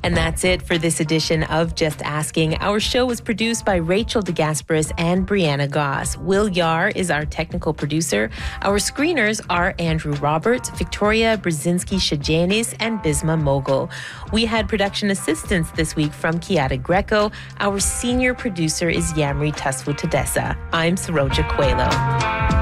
And that's it for this edition of Just Asking. Our show was produced by Rachel DeGasperis and Brianna Goss. Will Yar is our technical producer. Our screeners are Andrew Roberts, Victoria Brzezinski-Shajanis, and Bisma Mogul. We had production assistance this week from Kiata Greco. Our senior producer is Yamri Tasfu Tadessa. I'm Saroja Coelho.